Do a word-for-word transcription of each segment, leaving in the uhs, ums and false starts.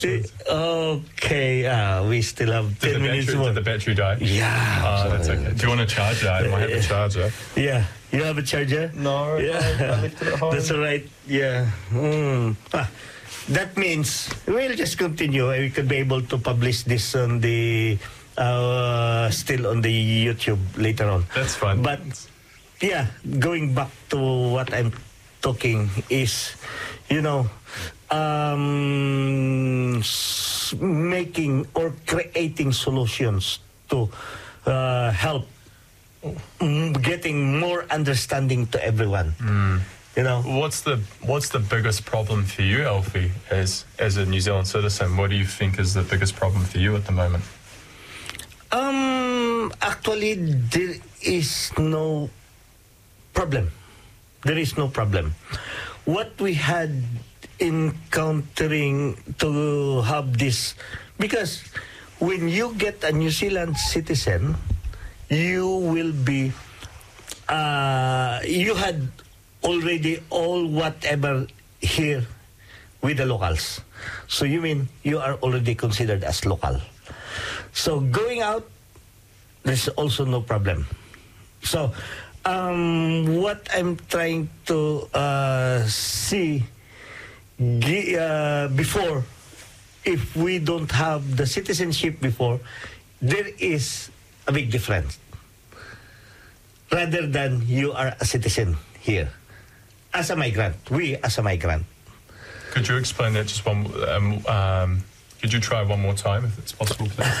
Okay, uh, we still have Did ten the minutes battery, more. Did the battery die? Yeah. Oh, that's okay. Do you want a charger? I might have a charger. Yeah. You have a charger? No, Yeah. I, I left it at home. That's all right. Yeah. Mm. Ah, that means we'll just continue. We could be able to publish this on the uh, still on the YouTube later on. That's fine. But yeah, going back to what I'm talking is, you know, um, s- making or creating solutions to uh, help mm, getting more understanding to everyone. You know, What's the What's the biggest problem for you, Alfie, as as a New Zealand citizen? What do you think is the biggest problem for you at the moment? um, actually, there is no problem. There is no problem. What we had encountering to have this, because when you get a New Zealand citizen, you will be, uh, you had already all whatever here with the locals. So you mean you are already considered as local. So going out, there's also no problem. So um, what I'm trying to uh, see gi- uh, before, if we don't have the citizenship before, there is a big difference. Rather than you are a citizen here. As a migrant, we as a migrant. Could you explain that just one? Um, um, could you try one more time, if it's possible, please?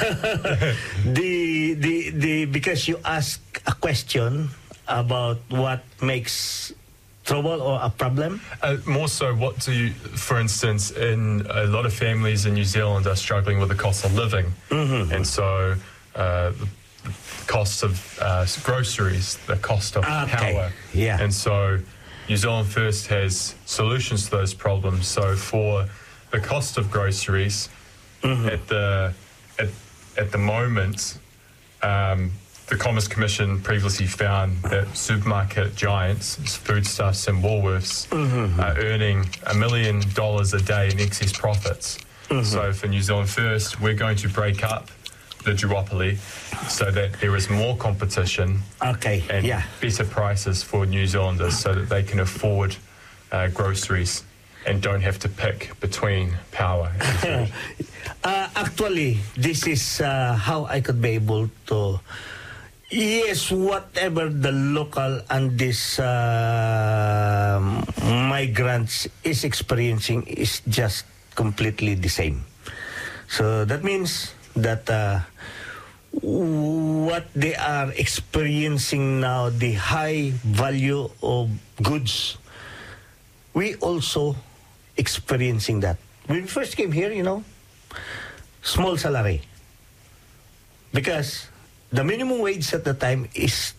the the the because you ask a question about what makes trouble or a problem. Uh, more so, what do you, for instance, in a lot of families in New Zealand are struggling with the cost of living, Mm-hmm. and so uh, the cost of uh, groceries, the cost of Okay, power, yeah. and so New Zealand First has solutions to those problems. So for the cost of groceries, Mm-hmm. at the at, at the moment, um, the Commerce Commission previously found that supermarket giants, Foodstuffs and Woolworths, Mm-hmm. are earning a million dollars a day in excess profits. Mm-hmm. So for New Zealand First, we're going to break up the duopoly so that there is more competition Okay, and yeah. better prices for New Zealanders so that they can afford uh, groceries and don't have to pick between power and food. Uh, actually, this is uh, how I could be able to. Yes, whatever the local and this uh, migrants is experiencing is just completely the same. So that means that uh, what they are experiencing now, the high value of goods, we also experiencing that. When we first came here, you know, small salary. Because the minimum wage at the time is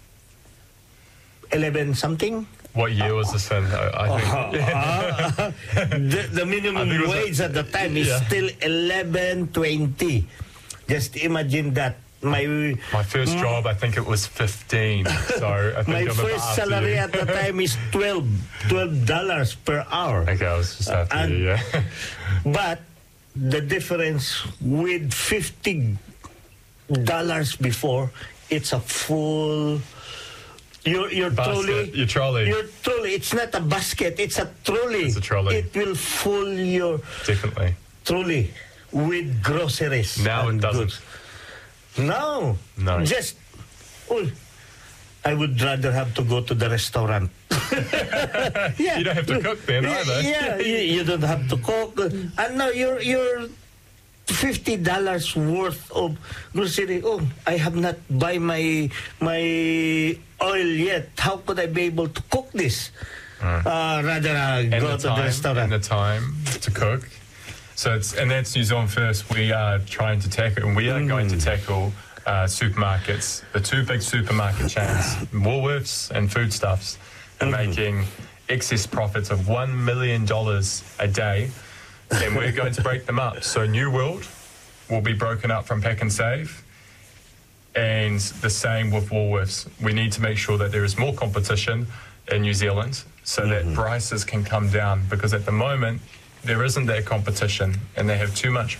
eleven something. What year was this in? I, I think. Uh, the, the minimum I think it was wage a- at the time is yeah. still eleven twenty. Just imagine that. My My first job, I think it was fifteen. So I think my I'm about first after salary you. at the time is twelve dollars per hour. Okay, I was just after and- you, yeah. But the difference with fifty dollars before, it's a full. Your your trolley. Basket, your trolley. Your trolley. It's not a basket. It's a trolley. It's a trolley. It will fill your Definitely. trolley with groceries. Now and it doesn't. goods. No. No. Just. Oh, I would rather have to go to the restaurant. Yeah. You don't have to cook then Yeah, either. Yeah, you, you don't have to cook. And now you're you're fifty dollars worth of grocery. Oh, I have not buy my my oil yet. How could I be able to cook this? Uh, rather uh, And go the to time, the restaurant. and the time to cook. So it's and that's New Zealand First. We are trying to tackle, and we are going to tackle uh, supermarkets. The two big supermarket chains, Woolworths and Foodstuffs, are making excess profits of one million dollars a day, and we're going to break them up. So New World will be broken up from Pack and Save, and the same with Woolworths. We need to make sure that there is more competition in New Zealand so that prices can come down, because at the moment there isn't that competition, and they have too much